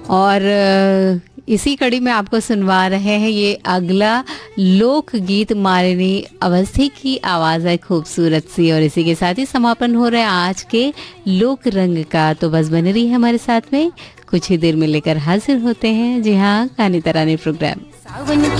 और इसी कड़ी में आपको सुनवा रहे हैं ये अगला लोकगीत मालिनी अवस्थी की आवाज़ है खूबसूरत सी। और इसी के साथ ही समापन हो रहा है आज के लोक रंग का। तो बस बने रही है हमारे साथ में, कुछ ही देर में लेकर हाजिर होते हैं जी हाँ, कहानी तराने प्रोग्राम।